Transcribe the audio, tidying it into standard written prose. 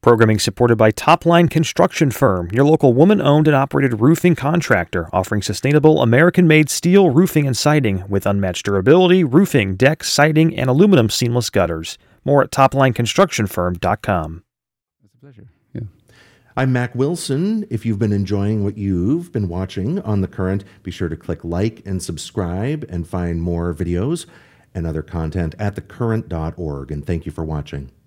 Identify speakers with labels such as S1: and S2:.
S1: Programming supported by Topline Construction Firm, your local woman-owned and operated roofing contractor offering sustainable American-made steel roofing and siding with unmatched durability, roofing, deck, siding, and aluminum seamless gutters. More at toplineconstructionfirm.com.
S2: It's a pleasure. Yeah.
S3: I'm Mac Wilson. If you've been enjoying what you've been watching on The Current, be sure to click like and subscribe and find more videos and other content at thecurrent.org. And thank you for watching.